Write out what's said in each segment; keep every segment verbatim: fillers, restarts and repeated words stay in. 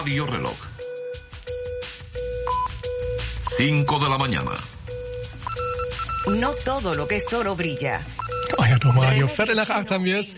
radioreloj. Cinco de la mañana. No todo lo que es oro brilla. Euer Domradio, Viertel nach acht haben wir es.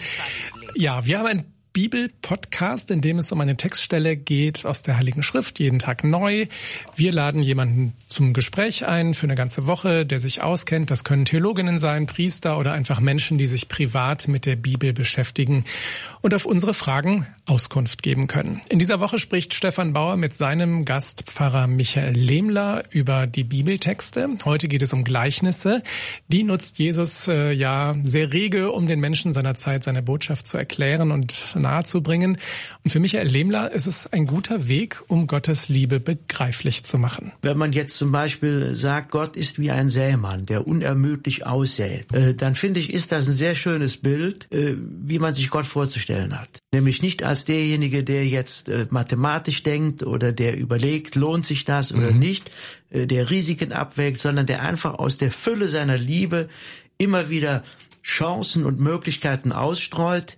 Ja, wir haben ein Bibel-Podcast, in dem es um eine Textstelle geht aus der Heiligen Schrift, jeden Tag neu. Wir laden jemanden zum Gespräch ein für eine ganze Woche, der sich auskennt. Das können Theologinnen sein, Priester oder einfach Menschen, die sich privat mit der Bibel beschäftigen und auf unsere Fragen Auskunft geben können. In dieser Woche spricht Stefan Bauer mit seinem Gast Pfarrer Michael Lehmler über die Bibeltexte. Heute geht es um Gleichnisse. Die nutzt Jesus äh, ja sehr rege, um den Menschen seiner Zeit seine Botschaft zu erklären und nahezubringen. Und für Michael Lehmler ist es ein guter Weg, um Gottes Liebe begreiflich zu machen. Wenn man jetzt zum Beispiel sagt, Gott ist wie ein Sämann, der unermüdlich aussät, äh, dann finde ich, ist das ein sehr schönes Bild, äh, wie man sich Gott vorzustellen hat. Nämlich nicht als derjenige, der jetzt äh, mathematisch denkt oder der überlegt, lohnt sich das oder mhm. nicht, äh, der Risiken abwägt, sondern der einfach aus der Fülle seiner Liebe immer wieder Chancen und Möglichkeiten ausstreut,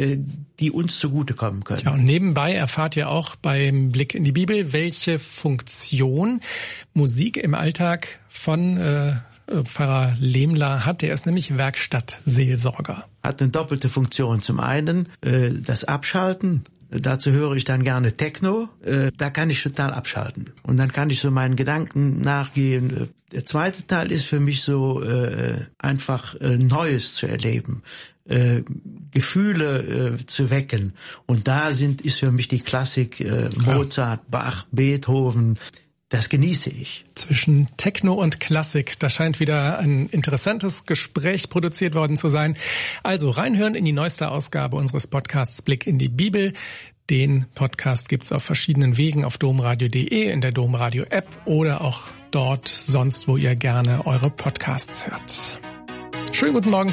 die uns zugutekommen können. Ja, und nebenbei erfahrt ihr auch beim Blick in die Bibel, welche Funktion Musik im Alltag von äh, Pfarrer Lehmler hat. Der ist nämlich Werkstattseelsorger. Hat eine doppelte Funktion. Zum einen äh, das Abschalten. Dazu höre ich dann gerne Techno. Äh, da kann ich total abschalten. Und dann kann ich so meinen Gedanken nachgehen. Der zweite Teil ist für mich so äh, einfach äh, Neues zu erleben. Äh, Gefühle äh, zu wecken. Und da sind ist für mich die Klassik äh, Mozart, Bach, Beethoven. Das genieße ich. Zwischen Techno und Klassik, da scheint wieder ein interessantes Gespräch produziert worden zu sein. Also reinhören in die neueste Ausgabe unseres Podcasts Blick in die Bibel. Den Podcast gibt's auf verschiedenen Wegen auf domradio punkt de, in der Domradio-App oder auch dort sonst, wo ihr gerne eure Podcasts hört. Schönen guten Morgen.